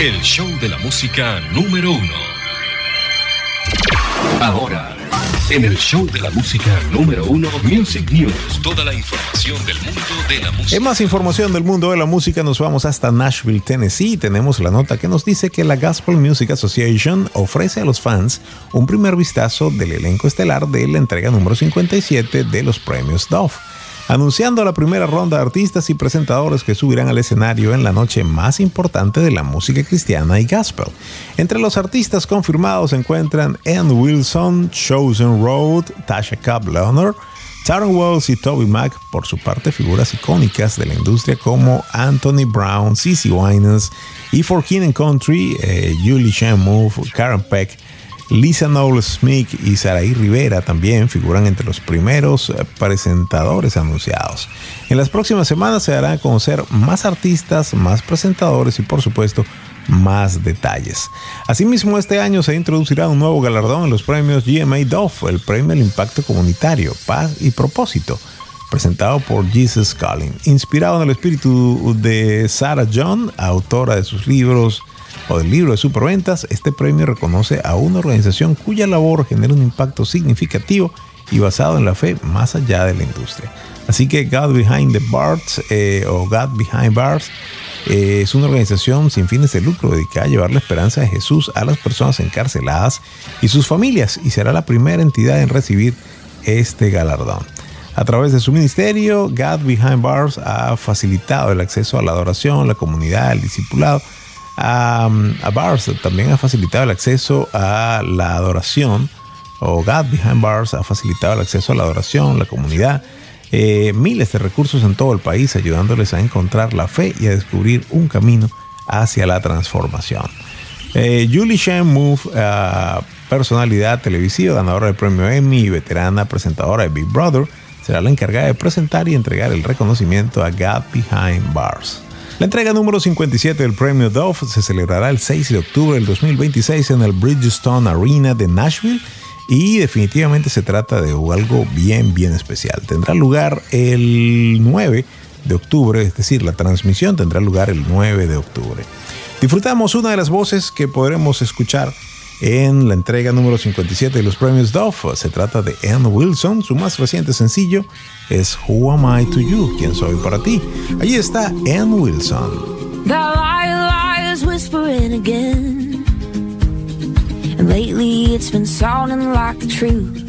el show de la música número 1. Ahora, en el show de la música número 1, Music News. Toda la información del mundo de la música. En más información del mundo de la música nos vamos hasta Nashville, Tennessee. Tenemos la nota que nos dice que la Gospel Music Association ofrece a los fans un primer vistazo del elenco estelar de la entrega número 57 de los premios Dove, anunciando la primera ronda de artistas y presentadores que subirán al escenario en la noche más importante de la música cristiana y gospel. Entre los artistas confirmados se encuentran Ann Wilson, Chosen Road, Tasha Cobb Leonard, Taron Wells y Toby Mac. Por su parte, figuras icónicas de la industria como Anthony Brown, CeCe Winans y For King and Country, Julie Shenmue, Karen Peck, Lisa Knowles-Smith y Saraí Rivera también figuran entre los primeros presentadores anunciados. En las próximas semanas se darán a conocer más artistas, más presentadores y por supuesto más detalles. Asimismo, este año se introducirá un nuevo galardón en los premios GMA Dove, el premio al impacto comunitario, paz y propósito, presentado por Jesus Calling. Inspirado en el espíritu de Sarah John, autora de sus libros o del libro de superventas, este premio reconoce a una organización cuya labor genera un impacto significativo y basado en la fe más allá de la industria. Así que God Behind the Bars o God Behind Bars es una organización sin fines de lucro dedicada a llevar la esperanza de Jesús a las personas encarceladas y sus familias, y será la primera entidad en recibir este galardón. A través de su ministerio, God Behind Bars ha facilitado el acceso a la adoración, la comunidad, el discipulado. A Bars también ha facilitado el acceso a la adoración, o God Behind Bars ha facilitado el acceso a la adoración, la comunidad, miles de recursos en todo el país, ayudándoles a encontrar la fe y a descubrir un camino hacia la transformación. Julie Shenmue, personalidad televisiva, ganadora del premio Emmy y veterana presentadora de Big Brother, será la encargada de presentar y entregar el reconocimiento a God Behind Bars. La entrega número 57 del premio Dove se celebrará el 6 de octubre del 2026 en el Bridgestone Arena de Nashville y definitivamente se trata de algo bien especial. Tendrá lugar el 9 de octubre, es decir, la transmisión tendrá lugar el 9 de octubre. Disfrutamos una de las voces que podremos escuchar en la entrega número 57 de los premios Dove. Se trata de Ann Wilson. Su más reciente sencillo es Who Am I to You? ¿Quién soy para ti? Allí está Ann Wilson. The liars whispering again, and lately it's been sounding like the truth.